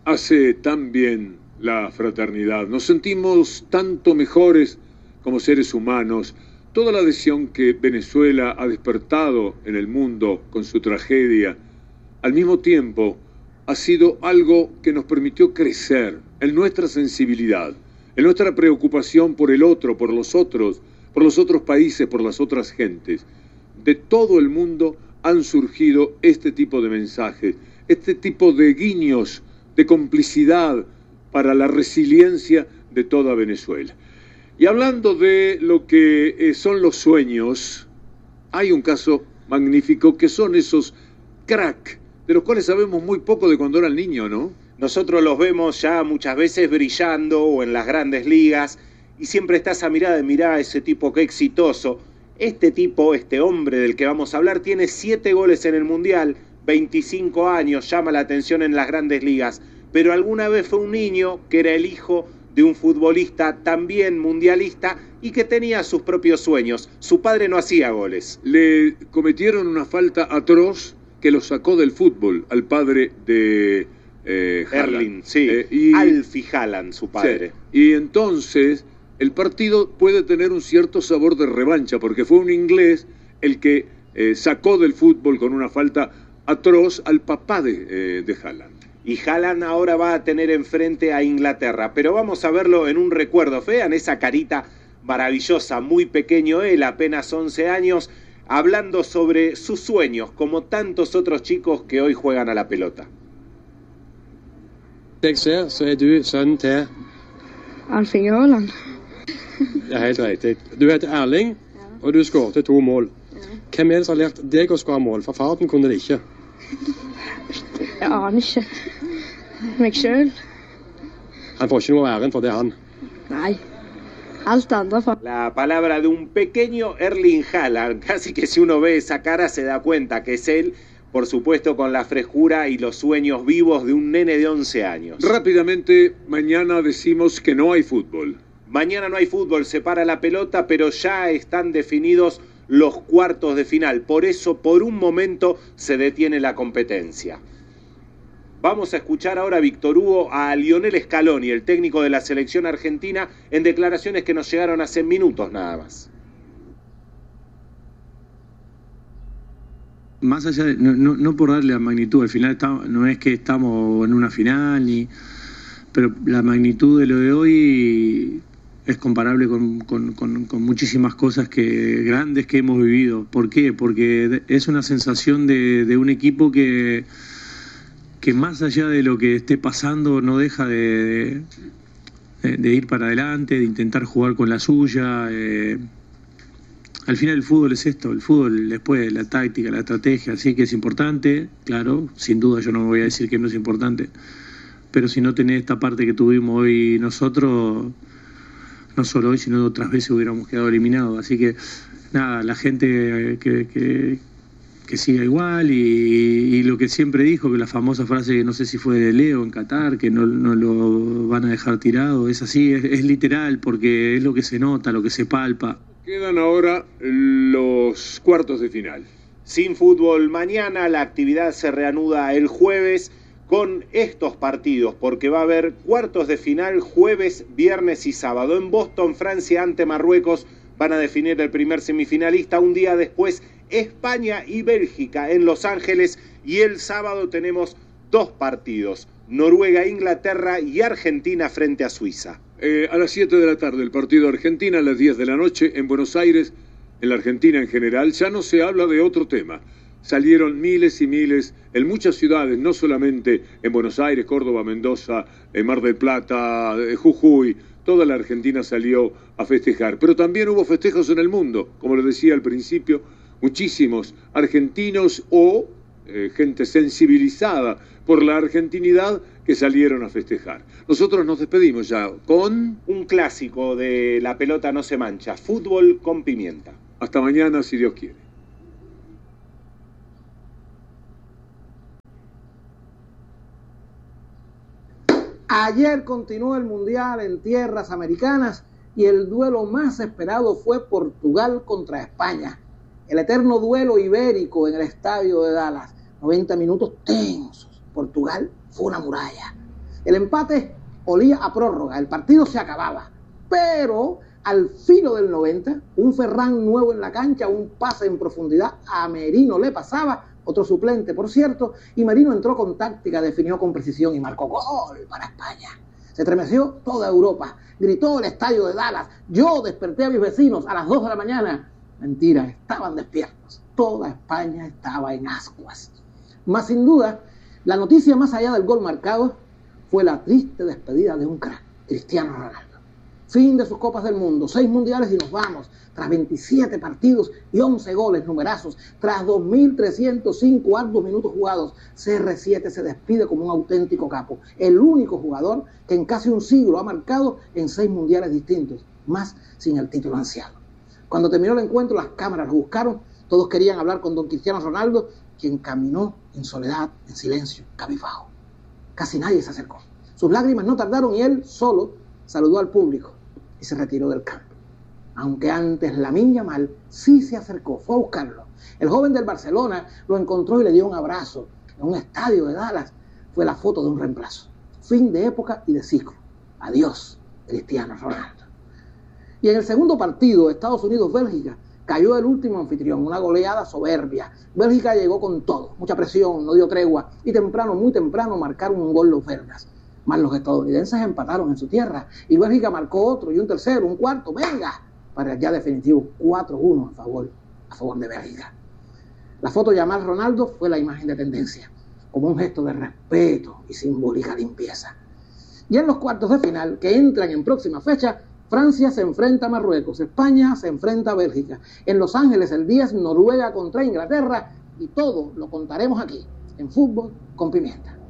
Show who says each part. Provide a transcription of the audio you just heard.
Speaker 1: Hace tan bien la fraternidad. Nos sentimos tanto mejores como seres humanos. Toda la adhesión que Venezuela ha despertado en el mundo con su tragedia, al mismo tiempo, ha sido algo que nos permitió crecer en nuestra sensibilidad, en nuestra preocupación por el otro, por los otros países, por las otras gentes. De todo el mundo han surgido este tipo de mensajes, este tipo de guiños, de complicidad para la resiliencia de toda Venezuela. Y hablando de lo que son los sueños, hay un caso magnífico que son esos crack, de los cuales sabemos muy poco de cuando eran niños, ¿no?
Speaker 2: Nosotros los vemos ya muchas veces brillando o en las grandes ligas y siempre está esa mirada de mirá ese tipo qué exitoso. Este tipo, este hombre del que vamos a hablar, tiene 7 goles en el Mundial, 25 años, llama la atención en las grandes ligas, pero alguna vez fue un niño que era el hijo de un futbolista también mundialista y que tenía sus propios sueños. Su padre no hacía goles.
Speaker 1: Le cometieron una falta atroz que lo sacó del fútbol al padre de
Speaker 2: Erling, sí, Alfie Haaland, su padre.
Speaker 1: Sí. Y entonces el partido puede tener un cierto sabor de revancha, porque fue un inglés el que sacó del fútbol con una falta atroz al papá de Haaland.
Speaker 2: Y Haaland ahora va a tener enfrente a Inglaterra, pero vamos a verlo en un recuerdo. Vean esa carita maravillosa, muy pequeño él, apenas 11 años, hablando sobre sus sueños, como tantos otros chicos que hoy juegan a la pelota.
Speaker 3: Jeg ser, så du sønnen til
Speaker 4: Alfie Haaland.
Speaker 3: Det helt riktig. Du heter Erling, og du skårte 2 mål. Hvem det som har lært deg å skåre mål? For faren kunne det ikke.
Speaker 4: Jeg aner ikke. Meg selv?
Speaker 3: Han får ikke noe æren for det, han.
Speaker 4: Nei. Alt andre for...
Speaker 2: La palabra de un pequeño Erling Haaland. Casi que si uno ve esa cara se da cuenta que es él, por supuesto con la frescura y los sueños vivos de un nene de 11 años.
Speaker 1: Rápidamente, mañana decimos que no hay fútbol.
Speaker 2: Mañana no hay fútbol, se para la pelota, pero ya están definidos los cuartos de final. Por eso, por un momento, se detiene la competencia. Vamos a escuchar ahora, Víctor Hugo, a Lionel Scaloni, el técnico de la selección argentina, en declaraciones que nos llegaron hace minutos nada más.
Speaker 5: Más allá de, no por darle la magnitud, al final no es que estamos en una final, pero la magnitud de lo de hoy es comparable con muchísimas cosas grandes que hemos vivido. ¿Por qué? Porque es una sensación de un equipo que más allá de lo que esté pasando no deja de ir para adelante, de intentar jugar con la suya. Al final el fútbol es esto, el fútbol después la táctica, la estrategia, sí que es importante, claro, sin duda yo no voy a decir que no es importante, pero si no tenés esta parte que tuvimos hoy nosotros, no solo hoy, sino otras veces hubiéramos quedado eliminados. Así que nada, la gente que siga igual y lo que siempre dijo, que la famosa frase, que no sé si fue de Leo en Qatar, que no lo van a dejar tirado, es así, es literal, porque es lo que se nota, lo que se palpa.
Speaker 1: Quedan ahora los cuartos de final.
Speaker 2: Sin fútbol mañana, la actividad se reanuda el jueves con estos partidos, porque va a haber cuartos de final jueves, viernes y sábado. En Boston, Francia ante Marruecos van a definir el primer semifinalista. Un día después, España y Bélgica en Los Ángeles. Y el sábado tenemos 2 partidos, Noruega, Inglaterra y Argentina frente a Suiza.
Speaker 1: A las 7 de la tarde el partido Argentina, a las 10 de la noche en Buenos Aires. En la Argentina en general ya no se habla de otro tema. Salieron miles y miles en muchas ciudades, no solamente en Buenos Aires, Córdoba, Mendoza, Mar del Plata, Jujuy. Toda la Argentina salió a festejar, pero también hubo festejos en el mundo, como les decía al principio, muchísimos argentinos o gente sensibilizada por la argentinidad que salieron a festejar. Nosotros nos despedimos ya con
Speaker 2: un clásico de La pelota no se mancha, fútbol con pimienta.
Speaker 1: Hasta mañana, si Dios quiere.
Speaker 6: Ayer continuó el Mundial en tierras americanas y el duelo más esperado fue Portugal contra España. El eterno duelo ibérico en el estadio de Dallas. 90 minutos tensos. Portugal fue una muralla. El empate olía a prórroga, el partido se acababa, pero al filo del 90, un Ferran nuevo en la cancha, un pase en profundidad, a Merino le pasaba, otro suplente por cierto, y Merino entró con táctica, definió con precisión y marcó gol para España. Se estremeció toda Europa, gritó el estadio de Dallas, yo desperté a mis vecinos a las 2 de la mañana. Mentira, estaban despiertos, toda España estaba en ascuas. Mas sin duda, la noticia más allá del gol marcado fue la triste despedida de un crack, Cristiano Ronaldo. Fin de sus Copas del Mundo, 6 mundiales y nos vamos. Tras 27 partidos y 11 goles, numerazos, tras 2.305 arduos minutos jugados, CR7 se despide como un auténtico capo. El único jugador que en casi un siglo ha marcado en 6 mundiales distintos, más sin el título ansiado. Cuando terminó el encuentro, las cámaras lo buscaron, todos querían hablar con don Cristiano Ronaldo, quien caminó en soledad, en silencio, cabizbajo. Casi nadie se acercó. Sus lágrimas no tardaron y él solo saludó al público y se retiró del campo. Aunque antes Lamine Yamal sí se acercó, fue a buscarlo. El joven del Barcelona lo encontró y le dio un abrazo. En un estadio de Dallas fue la foto de un reemplazo. Fin de época y de ciclo. Adiós, Cristiano Ronaldo. Y en el segundo partido, Estados Unidos-Bélgica, cayó el último anfitrión, una goleada soberbia. Bélgica llegó con todo, mucha presión, no dio tregua y temprano, muy temprano, marcaron un gol los belgas. Más los estadounidenses empataron en su tierra y Bélgica marcó otro y un tercero, un cuarto, venga, para el ya definitivo 4-1 a favor de Bélgica. La foto de Yamal Ronaldo fue la imagen de tendencia, como un gesto de respeto y simbólica limpieza. Y en los cuartos de final, que entran en próxima fecha, Francia se enfrenta a Marruecos, España se enfrenta a Bélgica. En Los Ángeles el 10, Noruega contra Inglaterra, y todo lo contaremos aquí, en Fútbol con Pimienta.